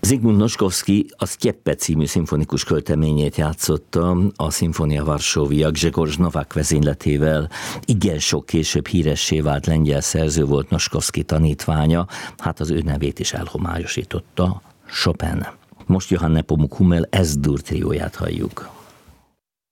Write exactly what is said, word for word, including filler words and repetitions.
Zsigmond Noskowski a Sztyeppe című szimfonikus költeményét játszotta a Szimfónia Varsóvia Grzegorz Nowak vezényletével. Igen sok később híressé vált lengyel szerző volt Noskowski tanítványa, hát az ő nevét is elhomályosította Chopin. Most Johann Nepomuk Hummel S-dur trióját halljuk.